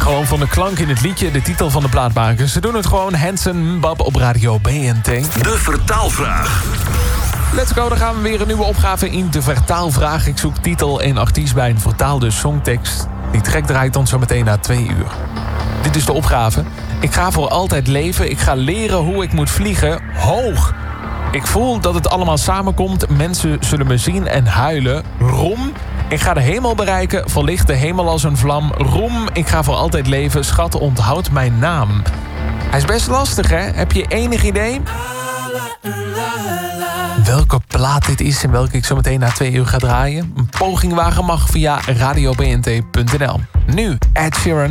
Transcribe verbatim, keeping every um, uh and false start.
Gewoon van de klank in het liedje, de titel van de plaat maken. Ze doen het gewoon, Hanson Bab op Radio B N T. De vertaalvraag. Let's go, dan gaan we weer een nieuwe opgave in de vertaalvraag. Ik zoek titel en artiest bij een vertaalde songtekst. Die track draait dan zo meteen na twee uur. Dit is de opgave. Ik ga voor altijd leven. Ik ga leren hoe ik moet vliegen. Hoog. Ik voel dat het allemaal samenkomt. Mensen zullen me zien en huilen. Rom. Ik ga de hemel bereiken. Verlicht de hemel als een vlam. Rom. Ik ga voor altijd leven. Schat, onthoud mijn naam. Hij is best lastig, hè? Heb je enig idee welke plaat dit is en welke ik zo meteen na twee uur ga draaien? Een poging wagen mag via radio b n t punt n l. Nu Ed Sheeran.